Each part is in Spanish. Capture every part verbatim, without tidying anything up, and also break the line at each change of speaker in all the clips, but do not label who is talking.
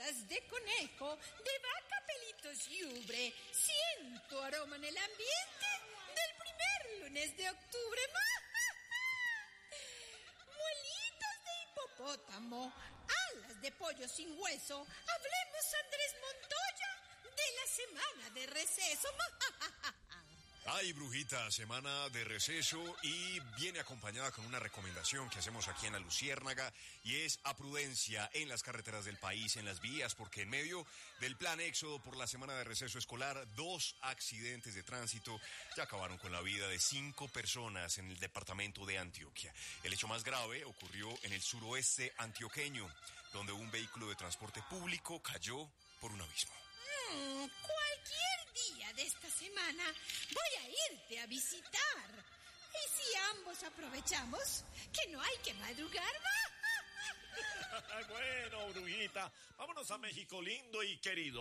patas de conejo, de vaca, pelitos y ubre. Siento aroma en el ambiente del primer lunes de octubre. Muelitas de hipopótamo, alas de pollo sin hueso. Hablemos, Andrés Montoya, de la semana de receso.
Ay, brujita, semana de receso y viene acompañada con una recomendación que hacemos aquí en La Luciérnaga y es a prudencia en las carreteras del país, en las vías, porque en medio del plan éxodo por la semana de receso escolar, dos accidentes de tránsito ya acabaron con la vida de cinco personas en el departamento de Antioquia. El hecho más grave ocurrió en el suroeste antioqueño, donde un vehículo de transporte público cayó por un abismo.
Mm, cualquier día de esta semana voy a irte a visitar. Y si ambos aprovechamos que no hay que madrugar.
Bueno, brujita, vámonos a México lindo y querido.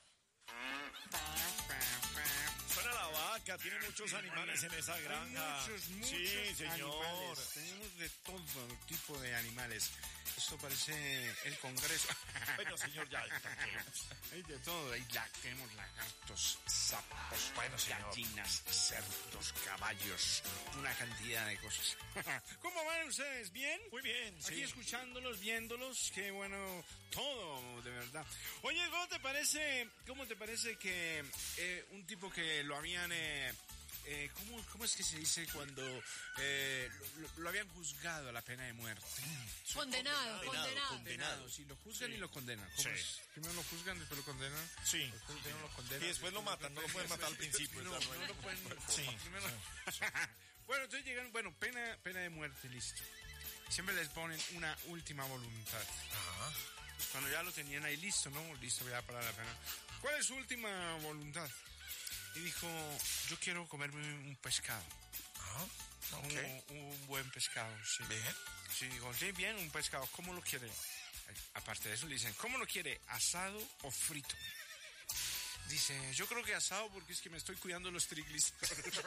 Suena la vaca, tiene muchos animales en esa granja.
Muchos, muchos
sí, señor.
Animales. Tenemos de todo tipo de animales. Esto parece el Congreso.
Bueno, señor, ya, tranquilo.
Hay de todo. Ahí la, tenemos lagartos, sapos,
bueno,
gallinas, cerdos, caballos, una cantidad de cosas. ¿Cómo van ustedes? ¿Bien?
Muy bien,
Aquí
sí.
escuchándolos, viéndolos, qué bueno, todo, de verdad. Oye, ¿cómo te parece, cómo te parece que eh, un tipo que lo habían... Eh, Eh, ¿cómo, ¿Cómo es que se dice cuando eh, lo, lo habían juzgado a la pena de muerte?
Condenado, condenado.
Condenado.
Condenado, sí, lo juzgan
Sí.
y lo condenan. ¿Cómo
Sí.
es? Primero lo juzgan, después lo condenan.
Sí.
Después primero lo condenan.
Y después lo matan, no lo pueden matar al principio.
No,
¿verdad?
no lo pueden...
Sí.
Primero... Bueno, entonces llegan, bueno, pena, pena de muerte, listo. Siempre les ponen una última voluntad.
Ajá.
Pues cuando ya lo tenían ahí listo, ¿no? Listo, ya para la pena. ¿Cuál es su última voluntad? Y dijo, yo quiero comerme un pescado.
Ah, ok.
Un, un buen pescado, sí.
Bien.
Sí, digo, sí, bien, un pescado. ¿Cómo lo quiere? Aparte de eso le dicen, ¿cómo lo quiere? ¿Asado o frito? Dice, yo creo que asado porque es que me estoy cuidando los triglicéridos.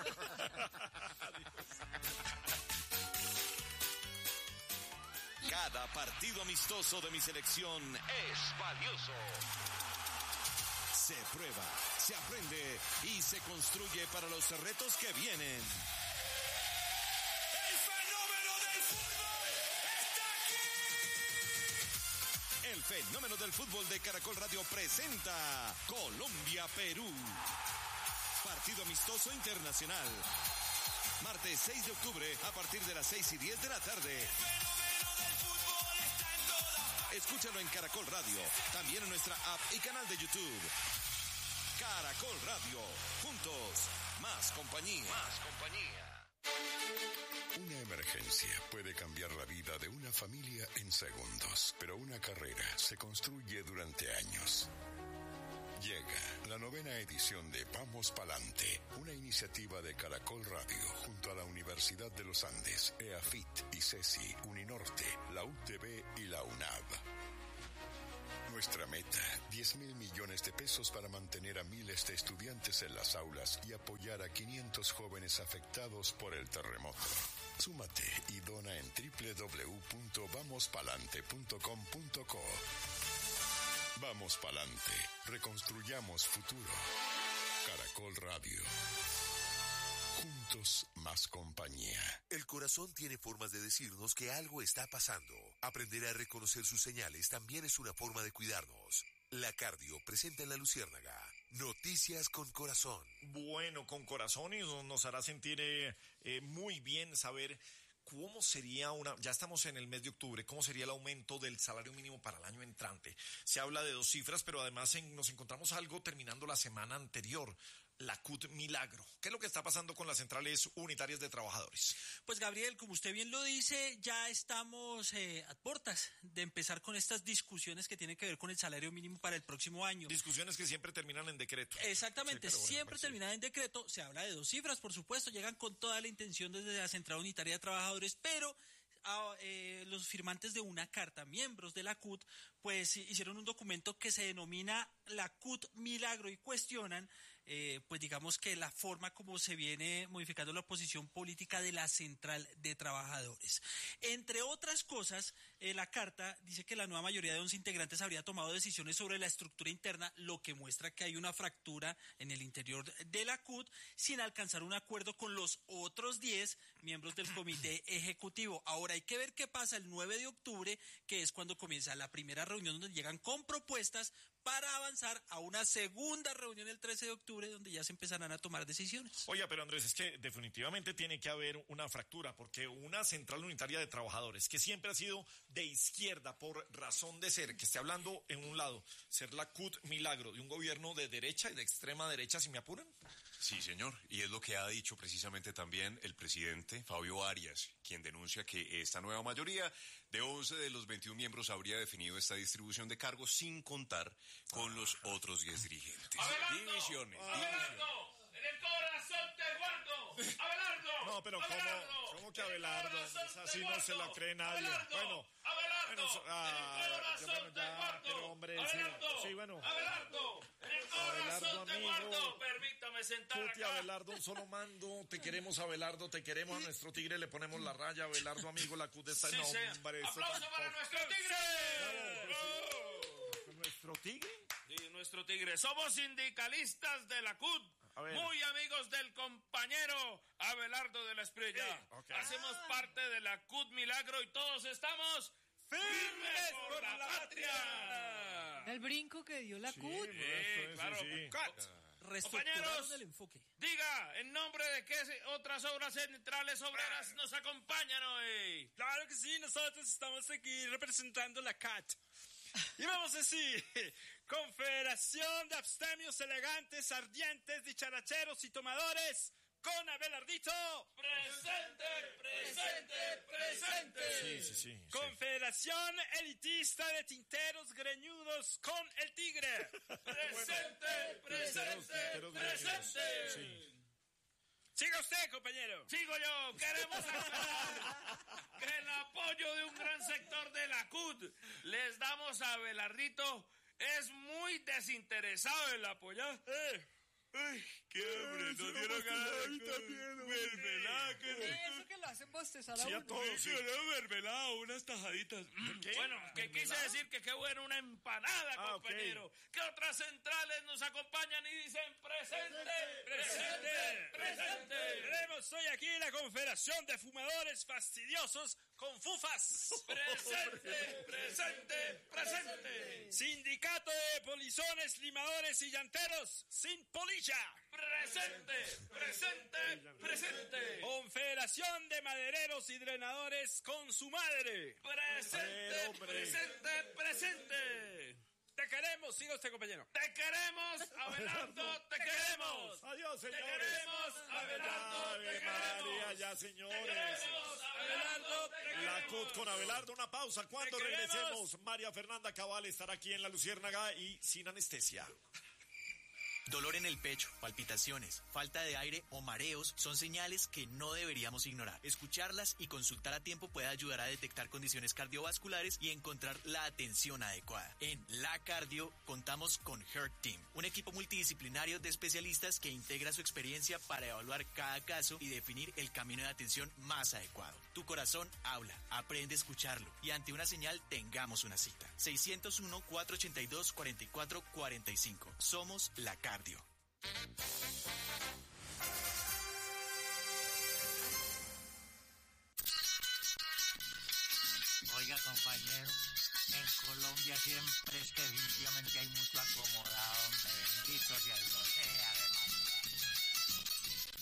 Cada partido amistoso de mi selección es valioso. Se prueba, se aprende y se construye para los retos que vienen. ¡El fenómeno del fútbol está aquí! El fenómeno del fútbol de Caracol Radio presenta Colombia-Perú. Partido amistoso internacional. Martes seis de octubre a partir de las seis y diez de la tarde. Escúchalo en Caracol Radio, también en nuestra app y canal de YouTube. Caracol Radio, juntos, más compañía. Más compañía.
Una emergencia puede cambiar la vida de una familia en segundos, pero una carrera se construye durante años. Llega la novena edición de Vamos Palante, una iniciativa de Caracol Radio junto a la Universidad de los Andes, EAFIT, ICESI, Uninorte, la U T B y la UNAV. Nuestra meta, diez mil millones de pesos para mantener a miles de estudiantes en las aulas y apoyar a quinientos jóvenes afectados por el terremoto. Súmate y dona en doble u doble u doble u punto vamos palante punto com punto co. Vamos pa'lante, reconstruyamos futuro. Caracol Radio. Juntos, más compañía.
El corazón tiene formas de decirnos que algo está pasando. Aprender a reconocer sus señales también es una forma de cuidarnos. La Cardio presenta en La Luciérnaga Noticias con Corazón.
Bueno, con corazón y nos hará sentir eh, eh, muy bien saber cómo sería una, ya estamos en el mes de octubre, cómo sería el aumento del salario mínimo para el año entrante. Se habla de dos cifras, pero además en, nos encontramos algo terminando la semana anterior, la C U T Milagro. ¿Qué es lo que está pasando con las centrales unitarias de trabajadores?
Pues Gabriel, como usted bien lo dice, ya estamos eh, a puertas de empezar con estas discusiones que tienen que ver con el salario mínimo para el próximo año.
Discusiones que siempre terminan en decreto.
Exactamente, sí, bueno, siempre
pues,
terminan
sí.
en decreto. Se habla de dos cifras, por supuesto, llegan con toda la intención desde la Central Unitaria de Trabajadores, pero a, eh, los firmantes de una carta, miembros de la C U T, pues hicieron un documento que se denomina la C U T Milagro y cuestionan eh, pues digamos que la forma como se viene modificando la posición política de la Central de Trabajadores. Entre otras cosas, eh, la carta dice que la nueva mayoría de once integrantes habría tomado decisiones sobre la estructura interna, lo que muestra que hay una fractura en el interior de la C U T, sin alcanzar un acuerdo con los otros diez miembros del comité ejecutivo. Ahora hay que ver qué pasa el nueve de octubre, que es cuando comienza la primera reunión donde llegan con propuestas para avanzar a una segunda reunión el trece de octubre, donde ya se empezarán a tomar decisiones.
Oiga, pero Andrés, es que definitivamente tiene que haber una fractura, porque una central unitaria de trabajadores, que siempre ha sido de izquierda por razón de ser, que esté hablando en un lado, ser la C U T milagro de un gobierno de derecha y de extrema derecha, si me apuran.
Sí, señor, y es lo que ha dicho precisamente también el presidente Fabio Arias, quien denuncia que esta nueva mayoría de once de los veintiún miembros habría definido esta distribución de cargos sin contar con los otros diez dirigentes.
Abelardo,
Divisiones,
Abelardo, en el corazón te guardo. Abelardo.
No, pero
Abelardo,
¿cómo, cómo que
en el
Abelardo?
corazón
Es así,
te
no se la
guardo.
cree nadie.
Abelardo,
Bueno,
Abelardo,
bueno, so- ah,
en el corazón
bueno,
te
ya,
guardo.
pero hombre, sí,
Abelardo,
sí, bueno.
Abelardo, en el
Abelardo,
corazón te
amigo.
guardo. Permítame sentar
Tuti,
acá.
Abelardo, un solo mando. Te queremos, Abelardo, te queremos. A nuestro tigre le ponemos la raya. Abelardo, amigo, la C U T está en
Sí, sí.
nombre. esto
Aplauso para
tampoco.
nuestro tigre.
Oh. ¿Nuestro tigre?
Sí, nuestro tigre. Somos sindicalistas de la C U T.
A ver.
Muy amigos del compañero Abelardo de la Espriella.
Sí, ok.
Hacemos parte de la C U T Milagro y todos estamos firmes por la patria.
El brinco que dio la C U T.
Sí, esto es,
claro.
sí, sí.
Cut.
Reestructuraron
Compañeros.
el enfoque.
Diga, ¿en nombre de qué otras obras centrales obreras nos acompañan hoy?
Claro que sí, nosotros estamos aquí representando la C A T. Y vamos a decir, Confederación de Abstemios Elegantes, Ardientes, Dicharacheros y Tomadores, con Abelardito.
Presente, presente, presente.
Sí, sí, sí.
Confederación Elitista de Tinteros Greñudos, con el Tigre.
Presente, presente,
Tinteros greñudos.
presente.
Sí.
Siga usted, compañero.
Sigo yo, queremos aclarar que el apoyo de un gran sector de la C U T les damos a Abelardito es muy desinteresado en apoyar. Eh. Ay, qué hambre, no dieron ganas de mermelada,
Eso que lo hacen bostezar a
Sí, a
uno.
todos, sí.
mermelada, unas tajaditas. Bueno, que quise decir que qué bueno una empanada,
Ah, ok.
compañero. Que otras centrales nos acompañan y dicen presente, presente, presente.
Tenemos hoy aquí la Confederación de Fumadores Fastidiosos con Fufas.
Presente, presente, presente.
Sindicato de Polizones, Limadores y Llanteros sin polilla.
Presente, presente, presente.
Confederación de Madereros y Drenadores con su madre.
Presente,
Pero, hombre.
presente, presente.
Te queremos, siga usted, compañero.
Te queremos, Abelardo, te queremos.
Adiós,
Te
señores.
queremos, Abelardo, te
Ave María,
queremos.
ya,
Te
señores.
queremos, Abelardo, te
La
queremos.
C U T con Abelardo, una pausa. Cuando
Te queremos.
regresemos, María Fernanda Cabal estará aquí en La Luciérnaga y sin anestesia.
Dolor en el pecho, palpitaciones, falta de aire o mareos son señales que no deberíamos ignorar. Escucharlas y consultar a tiempo puede ayudar a detectar condiciones cardiovasculares y encontrar la atención adecuada. En La Cardio contamos con Heart Team, un equipo multidisciplinario de especialistas que integra su experiencia para evaluar cada caso y definir el camino de atención más adecuado. Tu corazón habla, aprende a escucharlo y ante una señal tengamos una cita. seiscientos uno, cuatrocientos ochenta y dos, cuarenta y cuatro cuarenta y cinco. Somos La Cardio.
Oiga, compañero, en Colombia siempre es que definitivamente hay mucho acomodado, hombre, bendito sea Dios.